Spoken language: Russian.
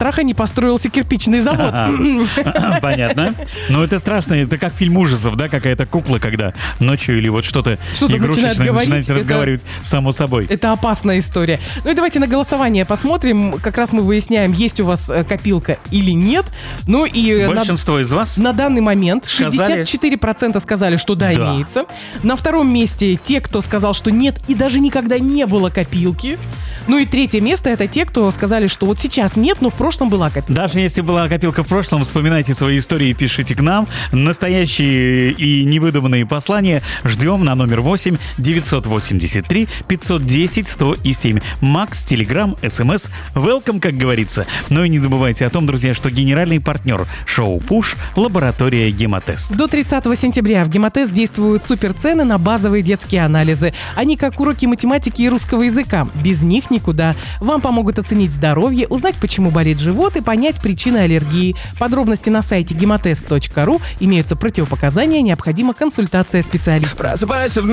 Астрахани построился кирпичный завод. Понятно. Но это страшно. Это как фильм ужасов, да? Какая-то кукла, когда ночью или вот что-то игрушечное начинает разговаривать само собой. Это опасная история. Ну и давайте на голосование посмотрим. Как раз мы выясняем, есть у вас копилка или нет. Ну и большинство из вас на данный момент 64% сказали, что да, имеется. На втором месте те, кто сказал, что нет и даже никогда не было копилки. Ну и третье место — это те, кто сказали, что вот сейчас нет, но в прошлом была копилка. Даже если была копилка в прошлом, вспоминайте свои истории и пишите к нам. Настоящие и невыдуманные послания ждем на номер 8 983 510 107. Макс, Телеграм, СМС. Welcome, как говорится. Но и не забывайте о том, друзья, что генеральный партнер шоу «Пуш» — лаборатория «Гемотест». До 30 сентября в «Гемотест» действуют суперцены на базовые детские анализы. Они как уроки математики и русского языка. Без них никуда. Вам помогут оценить здоровье, узнать, почему болит живот и понять причины аллергии. Подробности на сайте gemotest.ru. Имеются противопоказания, необходима консультация специалиста.